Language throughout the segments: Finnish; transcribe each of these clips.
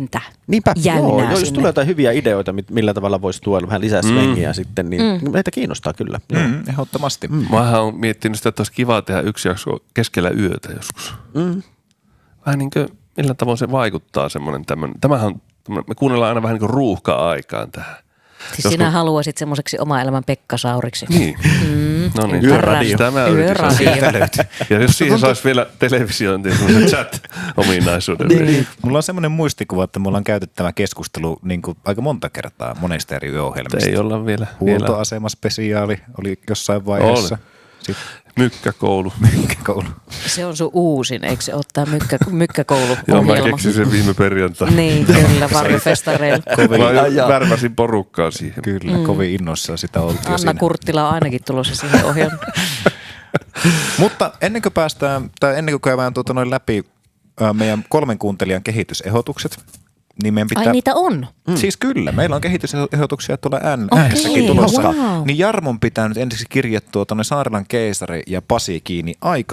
pientä Niinpä, jäynää jos sinne. tulee jotain hyviä ideoita, millä tavalla voisi tuoda vähän lisää svengiä sitten, niin meitä kiinnostaa kyllä. Ehdottomasti. Mähän olen miettinyt sitä, että olisi kiva tehdä yksi jakso keskellä yötä joskus. Vähän niin kuin, millä tavoin se vaikuttaa semmoinen tämmöinen. Me kuunnellaan aina vähän niin kuin ruuhka-aikaan tähän. Siis sinä haluaisit semmoiseksi oma elämän Pekka Sauriksi. Niin. No niin, Yöradio. tämä Yöradio. Ja jos siihen saisi vielä televisiointiin semmoisen chat-ominaisuuden. Niin. Mulla on semmoinen muistikuva, että me ollaan käyty tämä keskustelu niin kuin aika monta kertaa monesta eri yöohjelmista. Ei olla vielä. Huoltoasemaspesiaali oli jossain vaiheessa. Mykkäkoulu. Se on sun uusin, eikö se ole tämä mykkäkoulu-ohjelma? Joo, mä keksin sen viime perjantai. Niin, kyllä, varjofestareilla. Mä värväsin porukkaa siihen. Kyllä, kovin innoissaan sitä oltiin Anna siinä. Kurttila on ainakin tulossa siihen ohjelmaan. Mutta ennen kuin käydään läpi meidän 3 kuuntelijan kehitysehdotukset, niin meidän pitää... Ai niitä on? Siis kyllä, meillä on kehitysehdotuksia tuolla äänessäkin tulossa. Wow. Niin Jarmon pitää nyt ensiksi kirjattua tuonne Saarilan keisari ja Pasi kiinni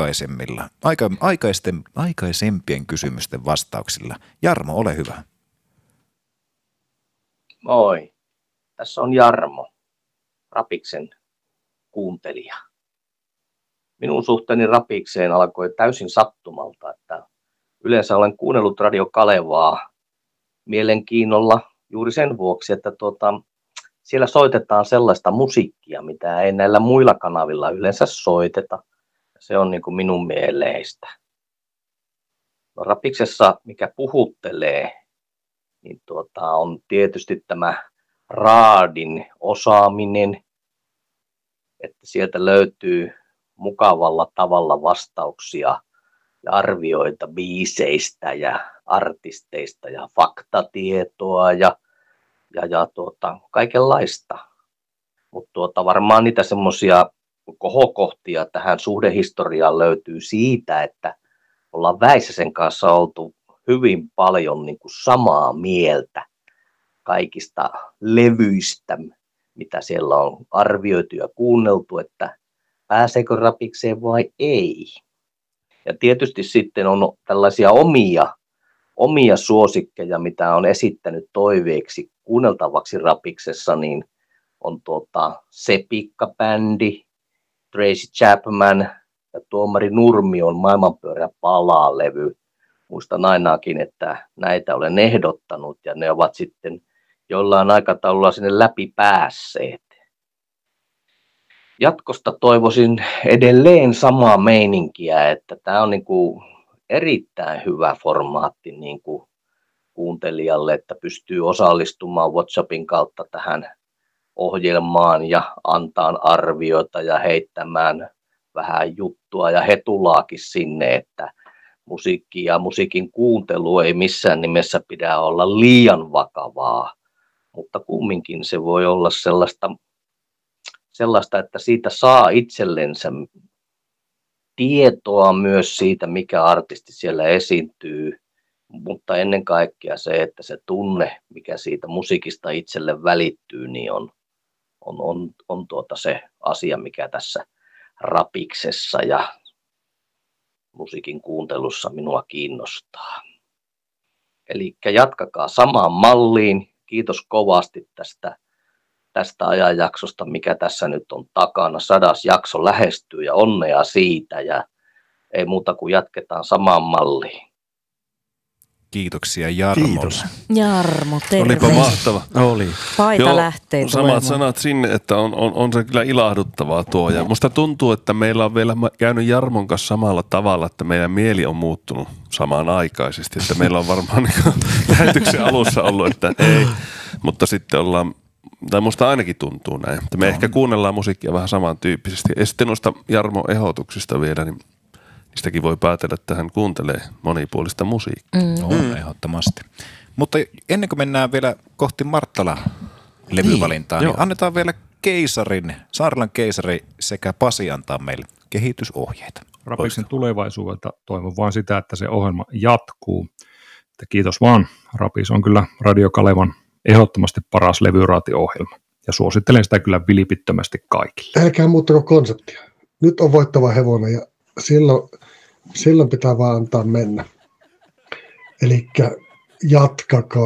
aikaisempien kysymysten vastauksilla. Jarmo, ole hyvä. Moi, tässä on Jarmo, Rapiksen kuuntelija. Minun suhteeni Rapikseen alkoi täysin sattumalta, että yleensä olen kuunnellut Radio Kalevaa mielenkiinnolla juuri sen vuoksi, että siellä soitetaan sellaista musiikkia, mitä ei näillä muilla kanavilla yleensä soiteta. Se on niin kuin minun mieleistä. No, Rapiksessa, mikä puhuttelee, niin on tietysti tämä raadin osaaminen, että sieltä löytyy mukavalla tavalla vastauksia ja arvioita biiseistä ja artisteista ja faktatietoa ja kaikenlaista. Mutta varmaan niitä semmoisia kohokohtia tähän suhdehistoriaan löytyy siitä, että ollaan Väisäsen kanssa oltu hyvin paljon niin kuin samaa mieltä kaikista levyistä, mitä siellä on arvioitu ja kuunneltu, että pääseekö Rapikseen vai ei. Ja tietysti sitten on tällaisia omia suosikkeja, mitä on esittänyt toiveeksi kuunneltavaksi Rapiksessa, niin on Sepikka-bändi, Tracy Chapman ja Tuomari Nurmion Maailmanpyörä palaa-levy. Muistan ainakin, että näitä olen ehdottanut ja ne ovat sitten jollain aikataululla sinne läpi päässeet. Jatkosta toivoisin edelleen samaa meininkiä, että tämä on niinku erittäin hyvä formaatti niinku kuuntelijalle, että pystyy osallistumaan WhatsAppin kautta tähän ohjelmaan ja antaa arvioita ja heittämään vähän juttua ja hetulaakin sinne, että musiikki ja musiikin kuuntelu ei missään nimessä pidä olla liian vakavaa, mutta kumminkin se voi olla sellaista, että siitä saa itsellensä tietoa myös siitä, mikä artisti siellä esiintyy, mutta ennen kaikkea se, että se tunne, mikä siitä musiikista itselle välittyy, niin on se asia, mikä tässä Rapiksessa ja musiikin kuuntelussa minua kiinnostaa. Eli jatkakaa samaan malliin. Kiitos kovasti tästä ajanjaksosta, mikä tässä nyt on takana. 100. jakso lähestyy ja onnea siitä ja ei muuta kuin jatketaan samaan malliin. Kiitoksia Jarmolle. Kiitos. Jarmo, terve. Olipa mahtava. Oli. Paita lähtee samat tulemaan. sanat sinne, että on se kyllä ilahduttavaa tuo. Ja musta tuntuu, että meillä on vielä käynyt Jarmon kanssa samalla tavalla, että meidän mieli on muuttunut samanaikaisesti. Että meillä on varmaan lähetyksen alussa ollut, että ei, mutta sitten ollaan, tai musta ainakin tuntuu näin. Että me ehkä kuunnellaan musiikkia vähän samantyyppisesti. Ja sitten noista Jarmon ehdotuksista vielä, niin niistäkin voi päätellä, että hän kuuntelee monipuolista musiikkia. On ehdottomasti. Mutta ennen kuin mennään vielä kohti Marttala-levyvalintaa, niin annetaan vielä Saarilan keisari sekä Pasi antaa meille kehitysohjeita. Rapiksen tulevaisuudelta toivon vaan sitä, että se ohjelma jatkuu. Että kiitos vaan. Rapis on kyllä Radio Kalevan ehdottomasti paras levyraatio-ohjelma. Ja suosittelen sitä kyllä vilpittömästi kaikille. Älkää muuttako konseptia. Nyt on voittava hevonen ja silloin pitää vaan antaa mennä. Elikkä jatkakaa.